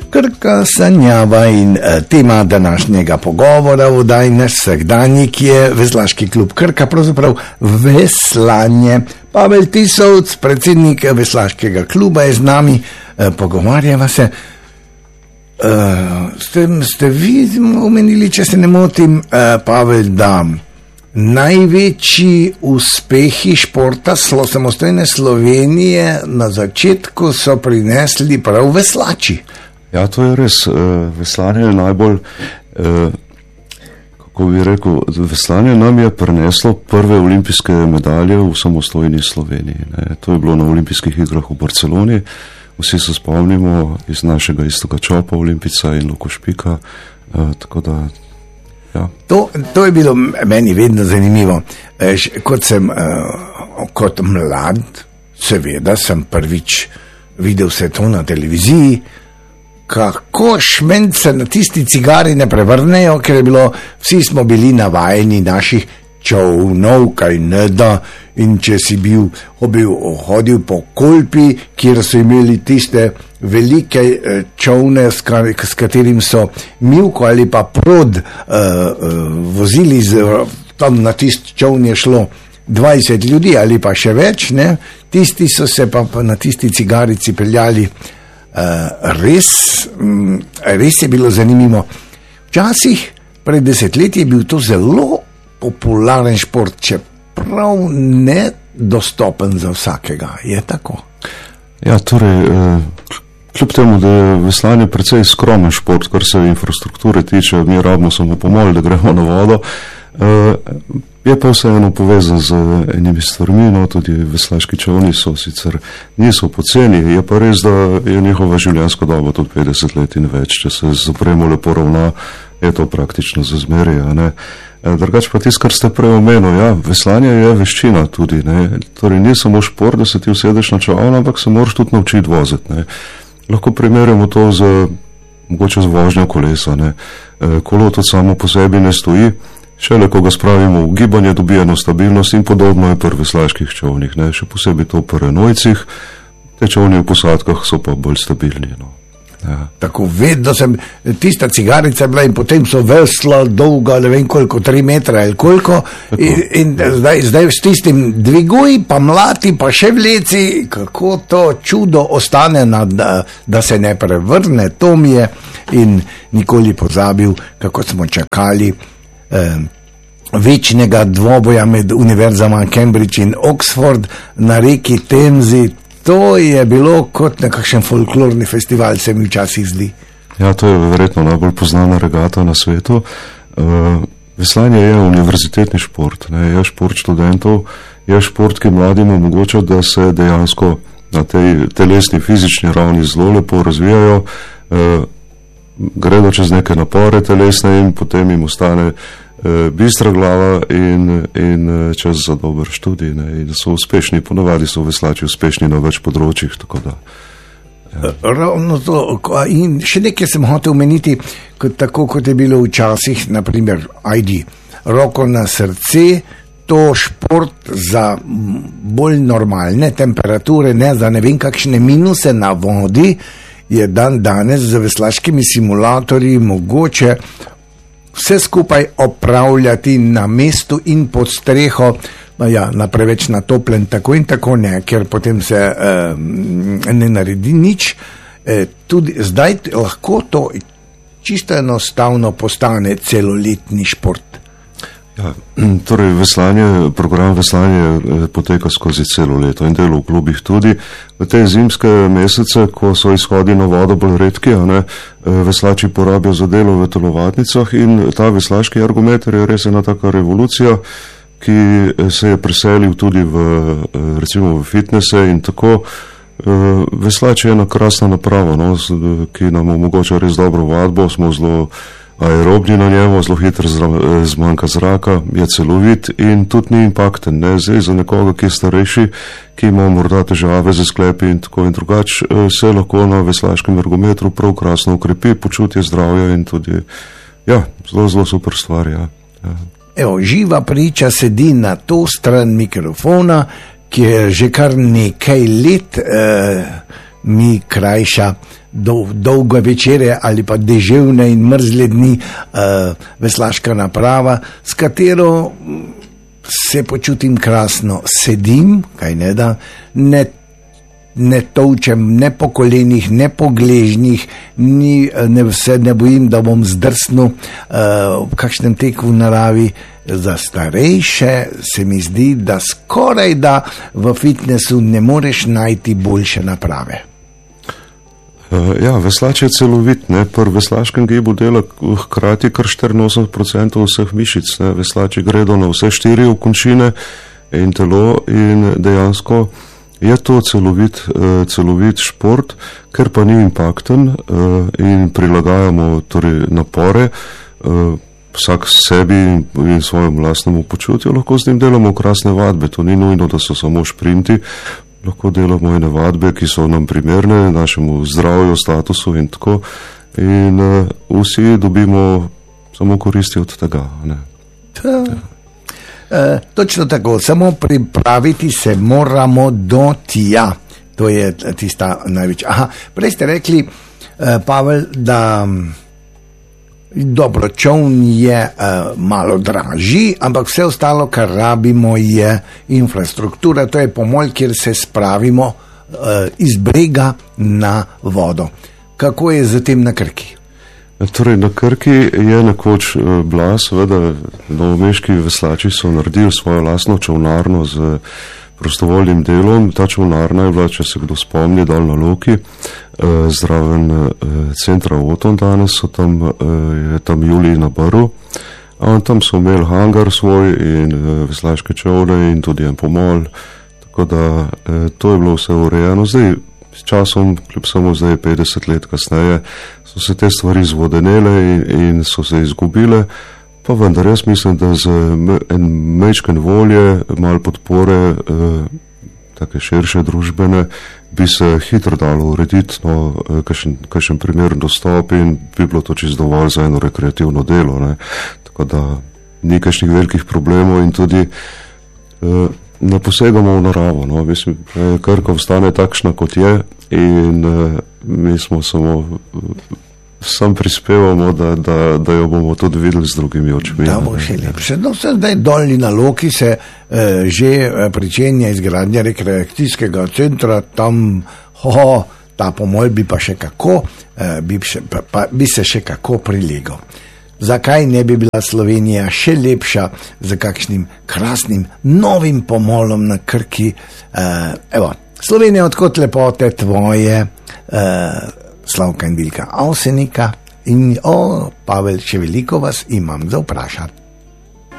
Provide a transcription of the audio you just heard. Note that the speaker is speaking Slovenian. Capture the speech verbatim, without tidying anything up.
Krka sanjava in eh, tema današnjega pogovora v oddaji Naš vsakdanjik je Veslaški klub Krka, pravzaprav veslanje. Pavel Tisovc, predsednik Veslaškega kluba, je z nami, eh, pogovarjava se. Uh, ste, ste vi omenili, če se ne motim, uh, Pavel, da največji uspehi športa slo, samostojne Slovenije na začetku so prinesli prav veslači. Ja, to je res. Uh, veslanje je najbolj, uh, kako bi rekel, veslanje nam je prineslo prve olimpijske medalje v samostojni Sloveniji. Ne. To je bilo na olimpijskih igrah v Barceloni. Vsi se spomnimo iz našega Iztoka Čopa, Olimpica in Luko Špika. Uh, tako da, ja. To, to je bilo meni vedno zanimivo. E, kot sem uh, kot mlad, seveda sem prvič videl vse to na televiziji, kako šmence na tisti cigari ne prevrnejo, ker je bilo, vsi smo bili navajeni naših čovnov, kaj ne da, in če si bil, obil, hodil po Kolpi, kjer so imeli tiste velike čovne, s, kar, s katerim so mivko ali pa prod uh, uh, vozili, z, tam na tist čovn je šlo dvajset ljudi ali pa še več, ne? Tisti so se pa, pa na tisti cigarici peljali. Uh, res, um, res je bilo zanimivo. Včasih, pred desetletji, je bil to zelo popularen šport, čeprav nedostopen za vsakega. Je tako? Ja, torej, kljub temu, da je veslanje precej skromen šport, kar se infrastrukture tiče, mi rabimo samo pomol, da gremo na vodo, je pa vseeno povezan z enimi stvarmi, no, tudi veslaški čovni so sicer niso poceni, je pa res, da je njihova življenjska doba tudi petdeset let in več, če se z opremo lepo ravna, je to praktično za zmeraj, a ne. Drugač pa tisto, kar ste prej omenili, ja, veslanje je veščina tudi, ne. Torej ni samo šport, da se ti usedeš na čovn, ampak se moraš tudi naučiti voziti, ne. Lahko primerjamo to z, mogoče z vožnjo kolesa, ne. Kolo tudi samo po sebi ne stoji, šele ko ga spravimo v gibanje, dobi eno stabilnost in podobno je pri veslaških čovnih, ne. Še posebej to pri enojcih, te čovni v posadkah so pa bolj stabilni, no. Ja. Tako vedno sem, tista cigarica bila in potem so vesla dolga, ne vem koliko, tri metra ali koliko, in, in zdaj, zdaj s tistim dviguj, pa mlati, pa še vleci, kako to čudo ostane, na, da, da se ne prevrne, to mi je in nikoli pozabil, kako smo čakali eh, večnega dvoboja med univerzama Cambridge in Oxford na reki Temzi. To je bilo kot nekakšen folklorni festival, se mi včasih zdi. Ja, to je verjetno najbolj poznana regata na svetu. Uh, veslanje je univerzitetni šport, ne, je šport študentov, je šport, ki mladim omogoča, da se dejansko na tej telesni, fizični ravni zelo lepo razvijajo, uh, gredo čez neke napore telesne in potem jim ostane bistra glava in, in čas za dober študij, ne, in so uspešni, ponavadi so veslači uspešni na več področjih, tako da. Ja. Ravno to, in še nekaj sem hotel omeniti, kot, tako kot je bilo včasih, naprimer, ajdi, roko na srce, to šport za bolj normalne temperature, ne za ne vem kakšne minuse na vodi, je dan danes z veslaškimi simulatorji mogoče vse skupaj opravljati na mestu in pod streho, ja, na preveč na toplen, tako in tako ne, ker potem se eh, ne naredi nič. Eh, tudi zdaj lahko to čisto enostavno postane celoletni šport. Ja, torej veslanje, program veslanje poteka skozi celo leto in delo v klubih tudi. V te zimske mesece, ko so izhodi na vodo bolj redki, a ne, veslači porabijo za delo v telovadnicah in ta veslaški ergometer je res ena taka revolucija, ki se je preselil tudi v, recimo v fitnese in tako. Veslač je ena krasna naprava, no, ki nam omogoča res dobro vadbo, smo zelo aerobni na njemu, zelo hitro zmanjka zraka, je celovit in tudi ni impakten, ne, zdaj za nekoga, ki je starejši, ki ima morda težave za sklepi in tako in drugač, se lahko na veslaškem ergometru prav krasno ukrepi, počutje zdravja in tudi, ja, zelo, zelo super stvar, ja. Ja. Evo, živa priča sedi na to stran mikrofona, ki je že kar nekaj let eh, mi krajša dol, dolge večere ali pa deževne in mrzle dni uh, veslaška naprava, s katero se počutim krasno, sedim, kaj ne da, ne, ne tolčem, ne po kolenih, ne po gležnjih, ni, ne, se ne bojim, da bom zdrsnil uh, v kakšnem teku v naravi. Za starejše se mi zdi, da skoraj da v fitnessu ne moreš najti boljše naprave. Ja, veslač je celovit, ne, pri veslaškem gibu dela hkrati kar štiriinosemdeset procentov vseh mišic, ne, veslači gredo na vse štiri končine in telo in dejansko je to celovit, celovit šport, ker pa ni impakten in prilagajamo torej napore, vsak sebi in svojemu lastnemu počutju, lahko z njim delamo krasne vadbe, to ni nujno, da so samo šprinti, lahko delamo ene vadbe, ki so nam primerne, našemu zdravju, statusu in tako. In uh, vsi dobimo samo koristi od tega. Ne? Ja. E, točno tako, samo pripraviti se moramo do tja. To je tista največja. Aha, prej ste rekli, eh, Pavel, da dobro, čoln je uh, malo dražji, ampak vse ostalo, kar rabimo, je infrastruktura, to je pomol, kjer se spravimo uh, iz brega na vodo. Kako je z tem na Krki? Torej, na Krki je nekoč uh, bila, seveda, novomeški veslači so naredili svojo lastno čolnarno z prostovoljnim delom. Ta čolnarna je bila, če se kdo spomni, dal na Loki, eh, zraven eh, centra Oton danes, so tam, eh, je tam Julij na Brdu, in tam so imeli hangar svoj in eh, veslaške čolne in tudi en pomol, tako da eh, to je bilo vse urejeno. Zdaj, s časom, kljub samo zdaj petdeset let kasneje, so se te stvari zvodenele in, in so se izgubile. Pa vendar, jaz mislim, da z en mečken volje, malo podpore, eh, take širše družbene, bi se hitro dalo urediti, no, eh, kakšen, kakšen primeren dostop in bi bilo to čisto dovolj za eno rekreativno delo, ne. Tako da ni kakšnih velikih problemov in tudi eh, ne posegamo v naravo, no. Mislim, eh, Krka ostane takšna, kot je in eh, mi smo samo... Eh, Sam prispevamo, da, da, da jo bomo tudi videli z drugimi očmi. Da bo še lepše. No, se zdaj dolni na Loki se eh, že pričenja izgradnja rekreacijskega centra, tam ho, ta pomol bi pa še kako, eh, bi, še, pa, pa, bi se še kako prilegal. Zakaj ne bi bila Slovenija še lepša z kakšnim krasnim novim pomolom na Krki? Eh, evo, Slovenija, odkot lepote tvoje, eh, Slavka in Vilka Avsenika in o, Pavel, še veliko vas imam za vprašati.